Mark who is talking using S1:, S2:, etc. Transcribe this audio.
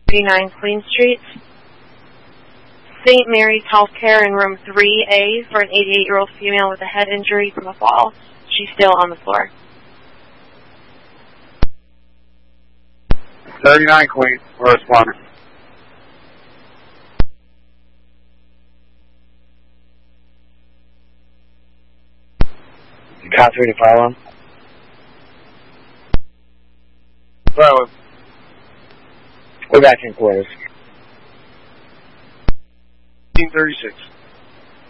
S1: 39 Queen Street. St. Mary's Healthcare in room 3A for an 88-year-old female with a head injury from a fall. She's still on the floor.
S2: 39 Queen, we're responding.
S3: You got 3 to fire on?
S2: Silence.
S3: We're back in quarters.
S2: 1936.